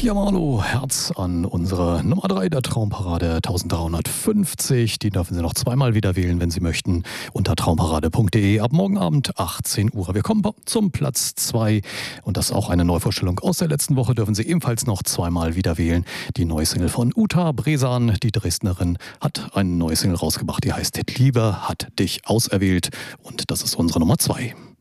Ja, mal hallo, Herz an unsere Nummer 3 der Traumparade 1350. Die dürfen Sie noch zweimal wieder wählen, wenn Sie möchten, unter traumparade.de ab morgen Abend 18 Uhr. Wir kommen zum Platz 2 und das ist auch eine Neuvorstellung aus der letzten Woche. Dürfen Sie ebenfalls noch zweimal wieder wählen. Die neue Single von Uta Bresan, die Dresdnerin, hat eine neue Single rausgebracht, die heißt Liebe hat dich auserwählt und das ist unsere Nummer 2.